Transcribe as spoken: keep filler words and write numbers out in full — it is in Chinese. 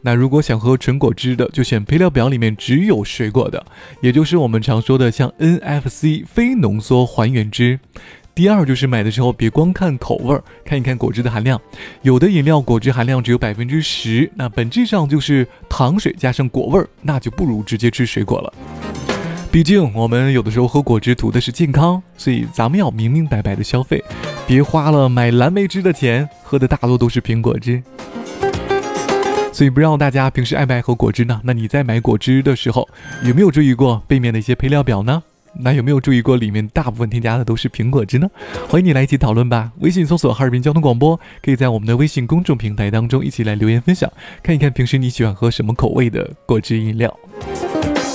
那如果想喝纯果汁的，就选配料表里面只有水果的，也就是我们常说的像 N F C 非浓缩还原汁。第二就是买的时候别光看口味，看一看果汁的含量。有的饮料果汁含量只有 百分之十， 那本质上就是糖水加上果味，那就不如直接吃水果了。毕竟我们有的时候喝果汁图的是健康，所以咱们要明明白白的消费，别花了买蓝莓汁的钱，喝的大多都是苹果汁。所以不知道大家平时爱不爱喝果汁呢？那你在买果汁的时候有没有注意过背面的一些配料表呢？那有没有注意过里面大部分添加的都是苹果汁呢？欢迎你来一起讨论吧。微信搜索哈尔滨交通广播，可以在我们的微信公众平台当中一起来留言分享，看一看平时你喜欢喝什么口味的果汁饮料。